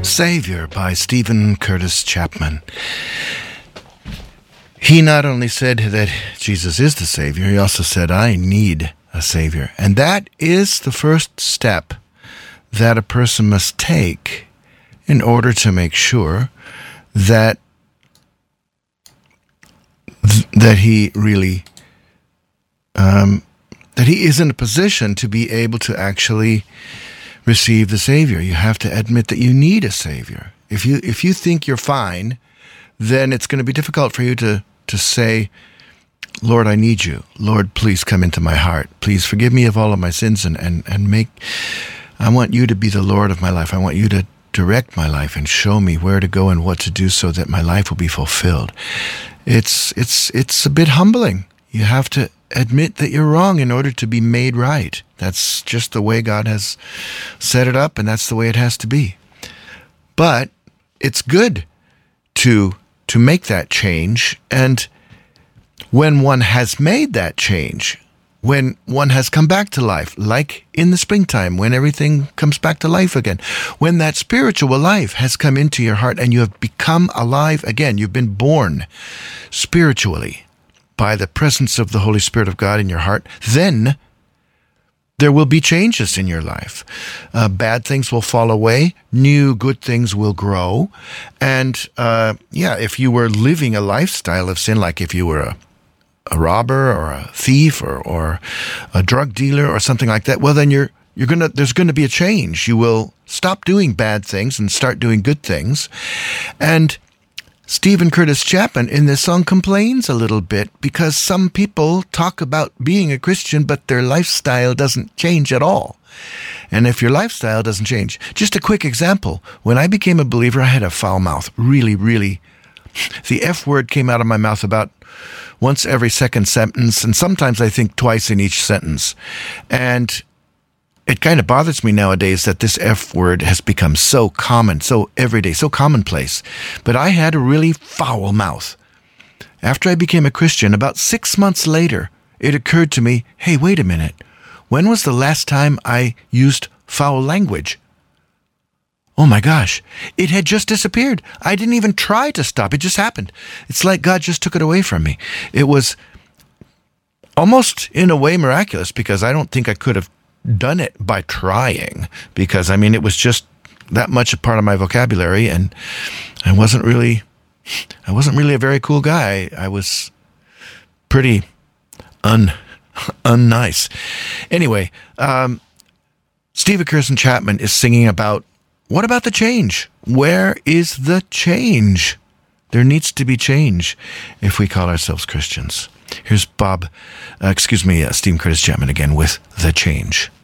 Savior by Stephen Curtis Chapman. He not only said that Jesus is the Savior, he also said, I need a Savior. And that is the first step that a person must take in order to make sure that he really, that he is in a position to be able to actually receive the Savior. You have to admit that you need a Savior. If you think you're fine, then it's going to be difficult for you to say, Lord, I need you. Lord, please come into my heart. Please forgive me of all of my sins and I want you to be the Lord of my life. I want you to direct my life and show me where to go and what to do so that my life will be fulfilled. It's a bit humbling. You have to admit that you're wrong in order to be made right. That's just the way God has set it up, and that's the way it has to be. But it's good to make that change, and when one has made that change, when one has come back to life, like in the springtime, when everything comes back to life again, when that spiritual life has come into your heart and you have become alive again, you've been born spiritually by the presence of the Holy Spirit of God in your heart, then there will be changes in your life. Bad things will fall away. New good things will grow. And if you were living a lifestyle of sin, like if you were a robber or a thief or a drug dealer or something like that, well, then there's going to be a change. You will stop doing bad things and start doing good things. And Stephen Curtis Chapman in this song complains a little bit because some people talk about being a Christian, but their lifestyle doesn't change at all. And if your lifestyle doesn't change, just a quick example. When I became a believer, I had a foul mouth. Really, really. The F word came out of my mouth about once every second sentence, and sometimes I think twice in each sentence. And it kind of bothers me nowadays that this F word has become so common, so everyday, so commonplace. But I had a really foul mouth. After I became a Christian, about 6 months later, it occurred to me, hey, wait a minute. When was the last time I used foul language? Oh my gosh, it had just disappeared. I didn't even try to stop. It just happened. It's like God just took it away from me. It was almost in a way miraculous because I don't think I could have done it by trying, because it was just that much a part of my vocabulary, and I wasn't really a very cool guy. I was pretty unnice. Anyway, Stephen Curtis Chapman is singing about, what about the change? Where is the change? There needs to be change if we call ourselves Christians. Here's Stephen Curtis Chapman again with The Change.